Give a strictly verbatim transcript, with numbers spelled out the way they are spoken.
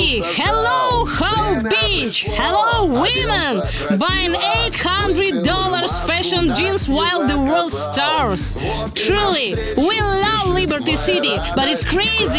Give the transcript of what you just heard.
City! Hello, Hope Beach! Hello, women! Buying eight hundred dollars fashion jeans while the world starves! Truly, we love Liberty City, but it's crazy!